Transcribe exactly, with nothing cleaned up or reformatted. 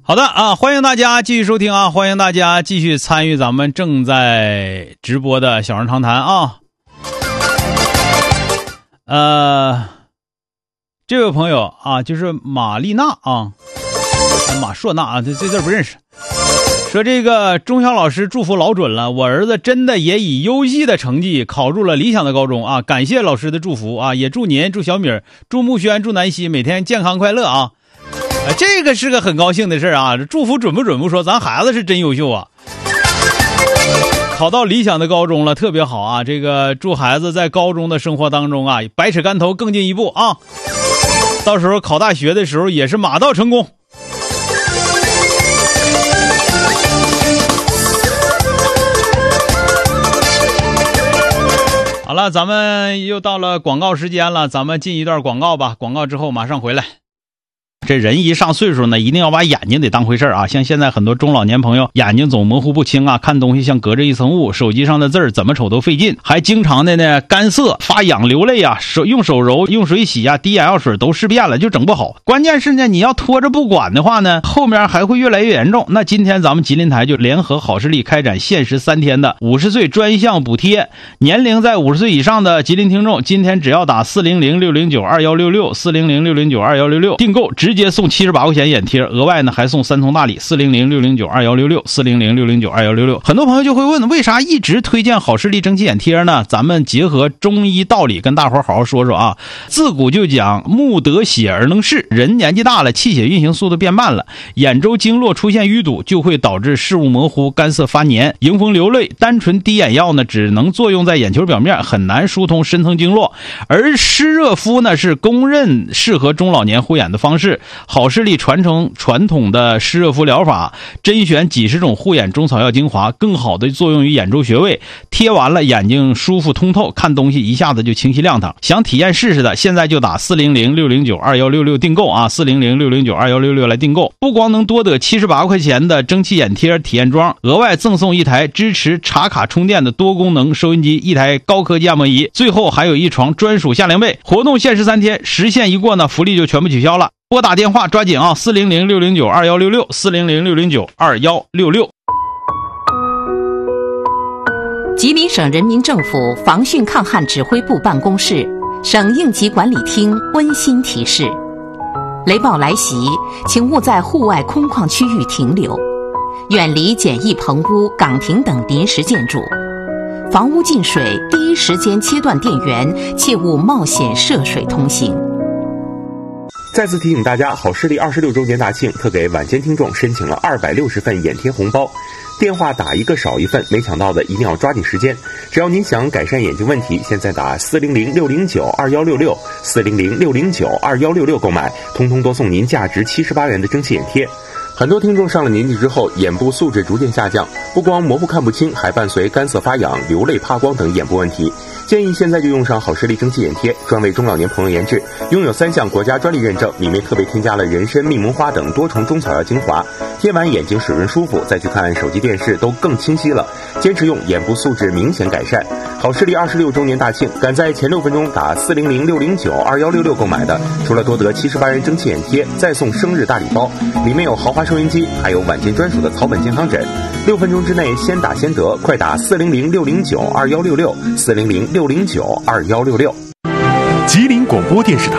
好的啊，欢迎大家继续收听啊，欢迎大家继续参与咱们正在直播的小人长谈啊。呃，这位朋友啊，就是玛丽娜啊，马硕娜啊，这这字不认识。说这个钟晓老师祝福老准了，我儿子真的也以优异的成绩考入了理想的高中啊，感谢老师的祝福啊，也祝您、祝小米、祝木轩、祝南希每天健康快乐啊。啊，这个是个很高兴的事啊！祝福准不准不说，咱孩子是真优秀啊，考到理想的高中了，特别好啊！这个祝孩子在高中的生活当中啊，百尺竿头更进一步啊！到时候考大学的时候也是马到成功。好了，咱们又到了广告时间了，咱们进一段广告吧。广告之后马上回来。这人一上岁数呢，一定要把眼睛得当回事啊！像现在很多中老年朋友眼睛总模糊不清啊，看东西像隔着一层雾，手机上的字儿怎么瞅都费劲，还经常的呢干涩、发痒、流泪啊，手用手揉、用水洗啊，滴眼药水都试遍了，就整不好。关键是呢，你要拖着不管的话呢，后面还会越来越严重。那今天咱们吉林台就联合好视力开展限时三天的五十岁专项补贴，年龄在五十岁以上的吉林听众，今天只要打四零零六零九二一六六四零零六零九二一六六订购，直接送七十八块钱眼贴，额外呢还送三通大礼，四零零六零九二一六六四零零六零九二一六六。很多朋友就会问，为啥一直推荐好视力蒸汽眼贴呢？咱们结合中医道理跟大伙好好说说啊。自古就讲目得血而能视，人年纪大了，气血运行速度变慢了，眼周经络出现淤堵，就会导致视物模糊、干涩发黏、迎风流泪。单纯滴眼药呢，只能作用在眼球表面，很难疏通深层经络。而湿热敷呢，是公认适合中老年护眼的方式。好视力传承传统的湿热敷疗法，甄选几十种护眼中草药精华，更好的作用于眼周穴位，贴完了眼睛舒服通透，看东西一下子就清晰亮堂。想体验试试的，现在就打四零零六零九二一六六订购啊，四零零六零九二一六六来订购。不光能多得七十八块钱的蒸汽眼贴体验装，额外赠送一台支持插卡充电的多功能收音机，一台高科技按摩仪，最后还有一床专属夏凉被。活动限时三天，时限一过呢，福利就全部取消了。拨打电话抓紧啊，四零零六零九二一六六四零零六零九二一六六。 吉林省人民政府防汛抗旱指挥部办公室、省应急管理厅温馨提示：雷暴来袭，请勿在户外空旷区域停留，远离简易棚屋、岗亭等临时建筑。房屋进水，第一时间切断电源，切勿冒险涉水通行。 再次提醒大家，好视力二十六周年大庆特给晚间听众申请了二百六十份眼贴红包，电话打一个少一份，没抢到的一定要抓紧时间。只要您想改善眼睛问题，现在打四零零六零九二一六六四零零六零九二一六六购买，通通多送您价值七十八元的蒸汽眼贴。很多听众上了年纪之后，眼部素质逐渐下降，不光模糊看不清，还伴随干涩发痒、流泪怕光等眼部问题。建议现在就用上好视力蒸汽眼贴，专为中老年朋友研制，拥有三项国家专利认证，里面特别添加了人参、蜜蒙花等多重中草药精华，贴完眼睛水润舒服，再去看手机电视都更清晰了。坚持用，眼部素质明显改善。好视力二十六周年大庆，赶在前六分钟打四零零六零九二一六六购买的，除了多得七十八元蒸汽眼贴，再送生日大礼包，里面有豪华收音机，还有晚间专属的草本健康枕。六分钟之内先打先得，快打四零零六零九二一六六四零零六零九二一六六。 吉林广播电视台